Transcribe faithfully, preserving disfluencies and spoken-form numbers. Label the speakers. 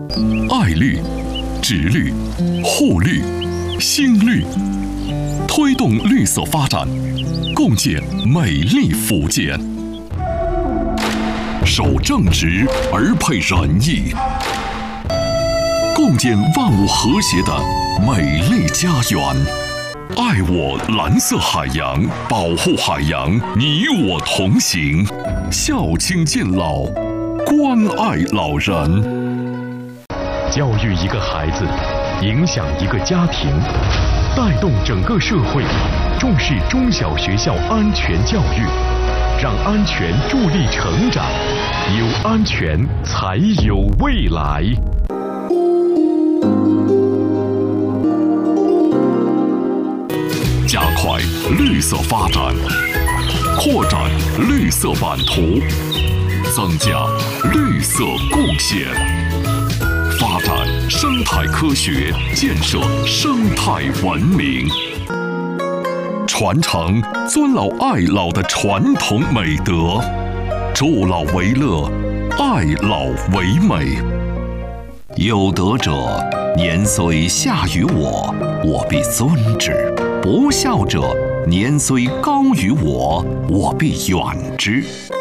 Speaker 1: 爱绿、植绿、护绿、新绿，推动绿色发展，共建美丽福建。守正直而配仁义，共建万物和谐的美丽家园。爱我蓝色海洋，保护海洋，你我同行。孝亲敬老，关爱老人。
Speaker 2: 教育一个孩子，影响一个家庭，带动整个社会，重视中小学校安全教育，让安全助力成长，有安全才有未来。
Speaker 1: 加快绿色发展，扩展绿色版图，增加绿色贡献，发展生态科学，建设生态文明，传承尊老爱老的传统美德，助老为乐，爱老为美。有德者，年虽下于我，我必尊之；不孝者，年虽高于我，我必远之。